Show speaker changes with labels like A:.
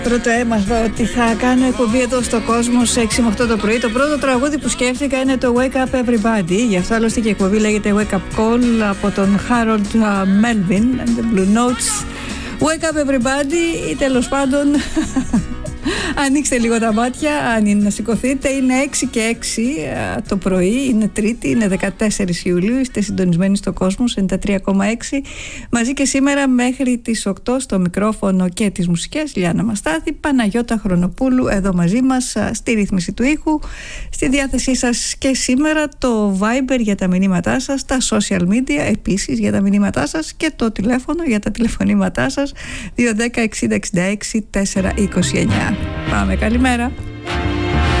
A: Πρώτο έμαθα ότι θα κάνω εκπομπή εδώ στο κόσμο σε 6 με 8 το πρωί. Το πρώτο τραγούδι που σκέφτηκα είναι το Wake Up Everybody. Γι' αυτό άλλωστε και η εκπομπή λέγεται Wake Up Call από τον Harold Melvin and the Blue Notes. Wake Up Everybody, ή τέλος πάντων ανοίξτε λίγο τα μάτια αν είναι να σηκωθείτε. Είναι 6 και 6 το πρωί, είναι Τρίτη, είναι 14 Ιουλίου. Είστε συντονισμένοι στο κόσμο 93,6 μαζί και σήμερα μέχρι τις 8 στο μικρόφωνο και τις μουσικές Λιάννα Μαστάθη, Παναγιώτα Χρονοπούλου εδώ μαζί μας στη ρύθμιση του ήχου. Στη διάθεσή σας και σήμερα το Viber για τα μηνύματά σας, τα social media επίσης για τα μηνύματά σας και το τηλέφωνο για τα τηλεφωνήματά σας 210 60 66 429. Πάμε, καλημέρα.